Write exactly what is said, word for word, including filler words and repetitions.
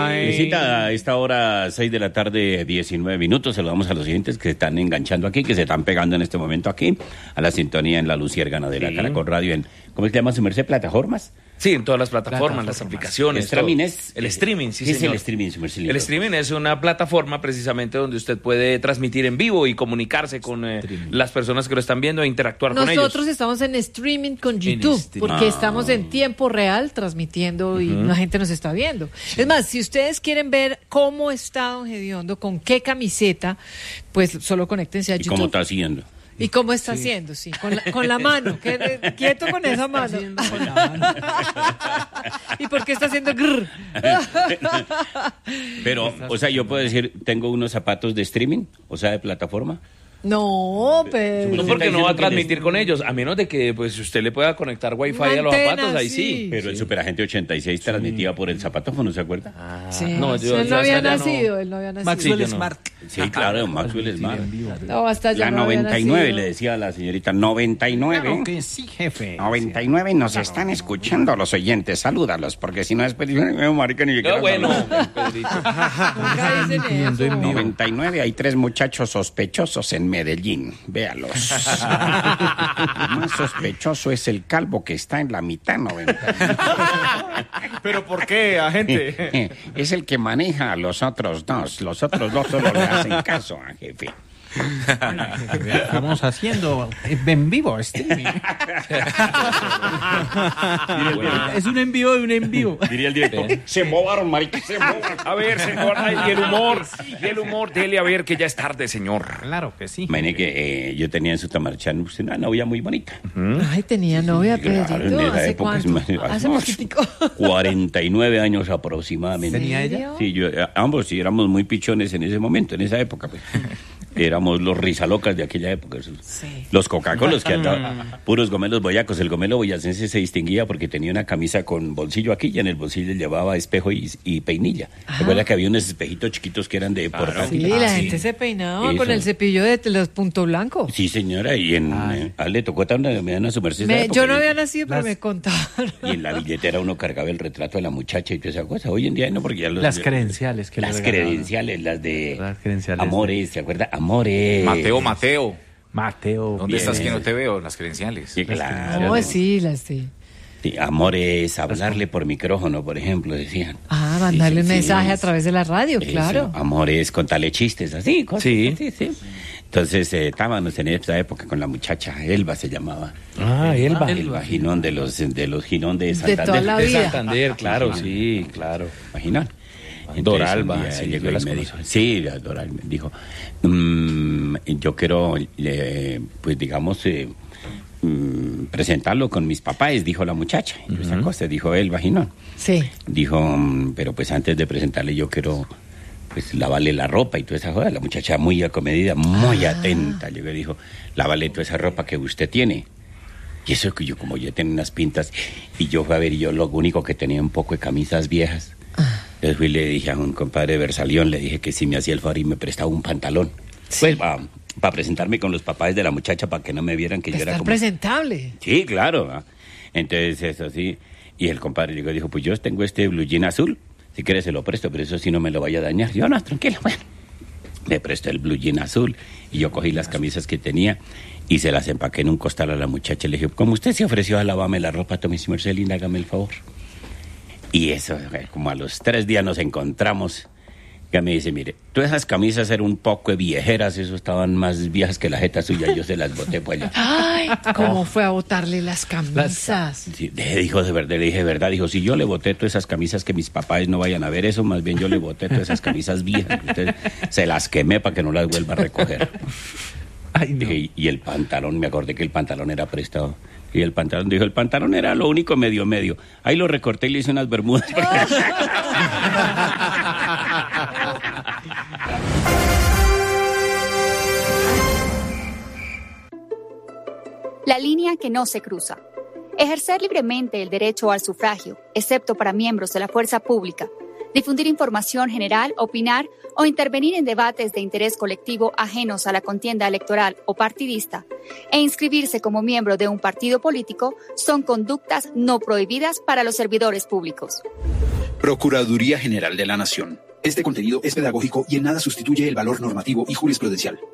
Visita a esta hora, seis de la tarde, diecinueve minutos. Saludamos a los siguientes que se están enganchando aquí, que se están pegando en este momento aquí, a la sintonía en la Luciérgana de la sí. Caracol Radio, en, ¿cómo se llama su merced? ¿Plataformas? Sí, en todas las plataformas, plataformas. Las aplicaciones. ¿El streaming es? El streaming, sí, ¿Qué señor. es el streaming, su merced? El streaming es una plataforma precisamente donde usted puede transmitir en vivo y comunicarse con eh, las personas que lo están viendo e interactuar Nosotros con ellos. Nosotros estamos en streaming con YouTube, porque ah. estamos en tiempo real transmitiendo y uh-huh. la gente nos está viendo. Sí. Es más, si ustedes quieren ver cómo está Don Gediondo, con qué camiseta, pues solo conéctense a YouTube. ¿Y cómo está haciendo? ¿Y cómo está sí. haciendo? Sí, con la, con la mano. ¿Qué, quieto con esa mano. Con la mano. ¿Y por qué está haciendo grrr? Pero, o sea, yo puedo decir, tengo unos zapatos de streaming, o sea, de plataforma. No, pero... No, porque no va a transmitir con ellos, a menos de que pues usted le pueda conectar wifi Una a los antena, zapatos, ahí sí. sí. Pero sí. el Superagente ochenta y seis sí. transmitía por el zapatófono, ¿se acuerda? Ah, sí. No, yo, él no había nacido, no... él no había nacido. Maxwell sí, Smart. Sí, claro, Maxwell Smart. No, hasta ya la no noventa y nueve, había le decía a la señorita, noventa y nueve. Claro que sí, jefe. noventa y nueve nos claro. están escuchando los oyentes, salúdalos, porque si no después dicen, no, marica, ni siquiera... No, bueno, noventa y nueve, hay tres muchachos sospechosos en Medellín. Véalos. El más sospechoso es el calvo que está en la mitad, noventa. ¿Pero por qué, agente? Es el que maneja a los otros dos. Los otros dos solo le hacen caso, jefe. Estamos haciendo en vivo streaming. Es un en vivo y un en vivo. Diría el director, se movaron, marica, se movaron. A ver, señor, y el humor, y el humor, dele a ver que ya es tarde, señor. Claro que sí. Imagínate que eh, yo tenía en Sutamarchán una novia muy bonita. Uh-huh. Ay, tenía novia, Pedrito. Claro, en esa ¿Hace época cuánto? Es más, hace poquitico. cuarenta y nueve años aproximadamente. ¿Tenía ella? Sí, yo, ambos sí éramos muy pichones en ese momento, en esa época, pues. Éramos los rizalocas de aquella época. Sí. Los Coca-Colas que andaban, puros gomelos boyacos. El gomelo boyacense se distinguía porque tenía una camisa con bolsillo aquí y en el bolsillo llevaba espejo y, y peinilla. ¿Recuerda que había unos espejitos chiquitos que eran de portátil? Sí, ah, la sí. gente se peinaba Eso. con el cepillo de los punto blanco. Sí, señora, y en eh, a él le tocó también me dan a su merced. Me, yo no había nacido, pero las... me contaron. Y en la billetera uno cargaba el retrato de la muchacha y toda esa cosa. Hoy en día no, porque ya los... Las credenciales que Las le regalaban. credenciales, las de... Las credenciales. Amores, ¿se acuerda? Amores. Mateo, Mateo. Mateo. ¿Dónde bien. estás que no te veo? Las credenciales. Sí, claro. No, sí, las sí. Sí, amores, hablarle por micrófono, por ejemplo, decían. Ah, mandarle Sí, un sí, mensaje sí, a través de la radio, Eso, claro. amores, contarle chistes, así, cosas Sí. así, sí. Entonces, eh, estábamos en esa época con la muchacha, Elba se llamaba. Ah, Elba. Elba Ginón, de los, de los Ginón de De Santander. toda la De vida. Santander, claro, sí, claro. Imaginan. Doralba, un día sí, llegó yo y las me conozco. dijo, sí, Doralba, me dijo, mm, yo quiero, eh, pues digamos, eh, mm, presentarlo con mis papás, dijo la muchacha. Y uh-huh. esa cosa, dijo él, vaginón. Sí. Dijo, mm, pero pues antes de presentarle yo quiero, pues lavarle la ropa y toda esa cosa. La muchacha muy acomedida, muy ah. atenta. Yo le dijo, lávale toda esa ropa que usted tiene. Y eso que yo, como yo tenía unas pintas, y yo fui a ver, y yo lo único que tenía un poco de camisas viejas. Ah. Entonces fui y le dije a un compadre de Versalión, le dije que si me hacía el favor y me prestaba un pantalón. Sí. Pues para pa presentarme con los papás de la muchacha, para que no me vieran que yo era como... presentable. Sí, claro. ¿no? Entonces eso sí. Y el compadre llegó y dijo, pues yo tengo este blue jean azul, si quieres se lo presto, pero eso sí no me lo vaya a dañar. Yo, no, tranquilo, bueno. Me prestó el blue jean azul y yo cogí las camisas que tenía y se las empaqué en un costal a la muchacha. Le dije, como usted se ofreció a lavarme la ropa, tome su merced linda, hágame el favor. Y eso, como a los tres días nos encontramos, que me dice, mire, todas esas camisas eran un poco viejeras, eso estaban más viejas que la jeta suya, yo se las boté por allá. Ay, ¿cómo fue a botarle las camisas? Sí, dijo, de verdad, le dije, verdad, dijo, si yo le boté todas esas camisas, que mis papás no vayan a ver eso, más bien yo le boté todas esas camisas viejas, entonces se las quemé para que no las vuelva a recoger. Ay, no. Dije, y el pantalón, me acordé que el pantalón era prestado. Y el pantalón, dijo, el pantalón era lo único medio medio. Ahí lo recorté y le hice unas bermudas. La línea que no se cruza. Ejercer libremente el derecho al sufragio, excepto para miembros de la fuerza pública. Difundir información general, opinar o intervenir en debates de interés colectivo ajenos a la contienda electoral o partidista e inscribirse como miembro de un partido político son conductas no prohibidas para los servidores públicos. Procuraduría General de la Nación. Este contenido es pedagógico y en nada sustituye el valor normativo y jurisprudencial.